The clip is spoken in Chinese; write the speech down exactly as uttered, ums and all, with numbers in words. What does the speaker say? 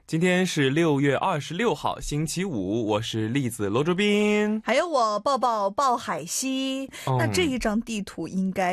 今天是六月二十六号，星期五，我是栗子罗卓斌， 还有我抱抱鲍海西、 嗯、 那这一张地图应该